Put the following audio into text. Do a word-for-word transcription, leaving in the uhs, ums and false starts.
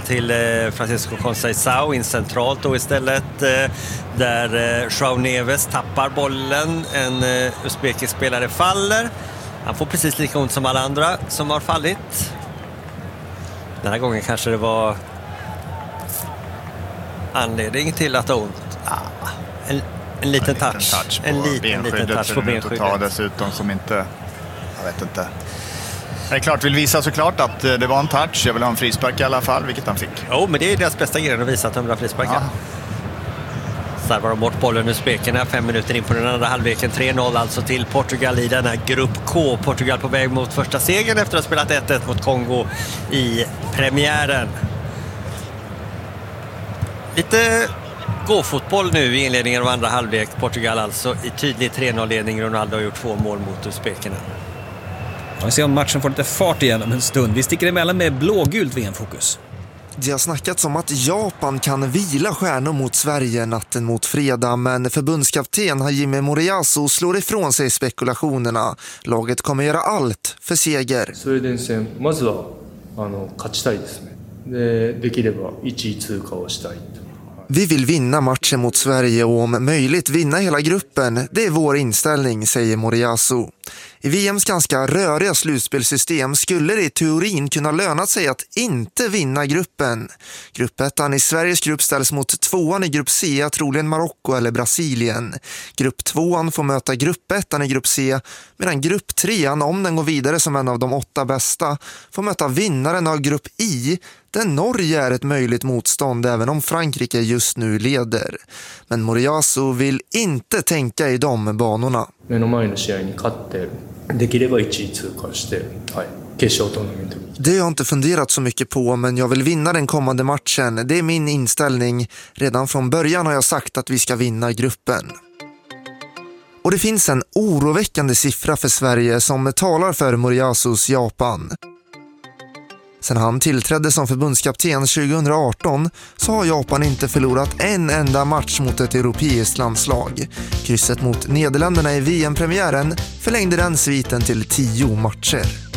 till eh, Francisco Conceição in centralt då istället, eh, där eh, João Neves tappar bollen, en eh, uzbekisk spelare faller. Han får precis lika ont som alla andra som har fallit. Den här gången kanske det var anledning till att ha ont. Ah, en, en liten en touch. Liten touch en liten, liten touch på benskyddet. Ta dessutom som inte, jag vet inte. Det är klart, vill visa såklart att det var en touch. Jag vill ha en frispark i alla fall, vilket han fick. Jo, men det är deras bästa grej att visa att de vill ha frisparkar. Ja. Servar de bort bollen ur spekerna, fem minuter in på den andra halvleken. tre noll alltså till Portugal i denna grupp K. Portugal på väg mot första segern efter att ha spelat ett ett mot Kongo i premiären. Lite gå-fotboll nu i inledningen av andra halvlek. Portugal alltså i tydlig tre noll-ledning. Ronaldo har gjort två mål mot uzbekerna. Vi ser om matchen får lite fart igen om en stund. Vi sticker emellan med blågult V M-fokus. Det har snackats om att Japan kan vila stjärnor mot Sverige natten mot fredag, men förbundskapten Hajime Moriyasu slår ifrån sig spekulationerna. Laget kommer göra allt för seger. スウェーデン戦まずはあの勝ちたいですね。で、できればいちい通過をしたい。 Vi vill vinna matchen mot Sverige och om möjligt vinna hela gruppen. Det är vår inställning, säger Moriyasu. I V M:s ganska röriga slutspelsystem skulle det i teorin kunna löna sig att inte vinna gruppen. Gruppettan i Sveriges grupp ställs mot tvåan i grupp C, troligen Marocko eller Brasilien. Grupp tvåan får möta gruppettan i grupp C, medan grupp trean, om den går vidare som en av de åtta bästa, får möta vinnaren av grupp I, där Norge är ett möjligt motstånd även om Frankrike just nu leder. Men Moriyasu vill inte tänka i de banorna. 目の前の試合に勝ってできればいちい通過して、はい、決勝トーナメントに。 Det har jag inte funderat så mycket på, men jag vill vinna den kommande matchen. Det är min inställning. Redan från början har jag sagt att vi ska vinna gruppen. Och det finns en oroväckande siffra för Sverige som talar för Moriyasus Japan. Sen han tillträdde som förbundskapten tjugo arton så har Japan inte förlorat en enda match mot ett europeiskt landslag. Krysset mot Nederländerna i V M-premiären förlängde den sviten till tio matcher.